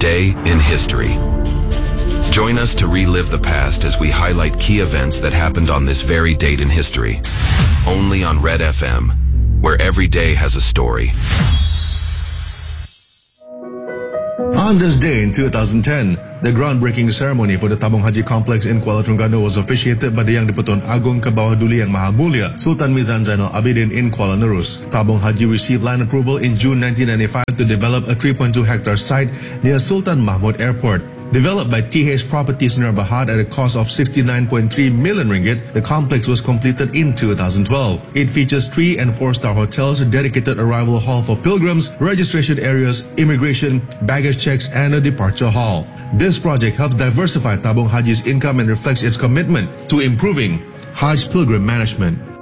Day in History. Join us to relive the past as we highlight key events that happened on this very date in history. Only on Red FM, where every day has a story. On this day in 2010, the groundbreaking ceremony for the Tabung Haji Complex in Kuala Terengganu was officiated by the Yang di-Pertuan Agong Ke-Bawah Duli Yang Maha Mulia Sultan Mizan Zainal Abidin in Kuala Nerus. Tabung Haji received land approval in June 1995 to develop a 3.2-hectare site near Sultan Mahmud Airport. Developed by TH Properties Nur Bahad at a cost of 69.3 million ringgit, the complex was completed in 2012. It features 3- and 4-star hotels, a dedicated arrival hall for pilgrims, registration areas, immigration, baggage checks, and a departure hall. This project helps diversify Tabung Haji's income and reflects its commitment to improving Hajj pilgrim management.